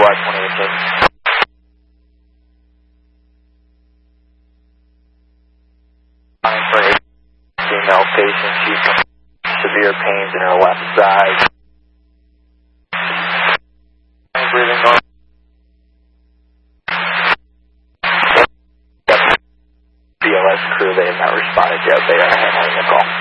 Squad 2018. For a female patient, she's got severe pains in her left side. Breathing normal. BLS crew, they have not responded yet. They are handling the call.